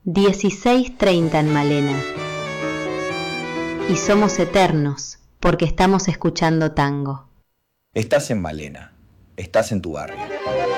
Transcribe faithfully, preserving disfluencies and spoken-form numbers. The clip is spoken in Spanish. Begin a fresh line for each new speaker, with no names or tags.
dieciséis treinta en Malena. Y somos eternos porque estamos escuchando tango.
Estás en Malena, estás en tu barrio.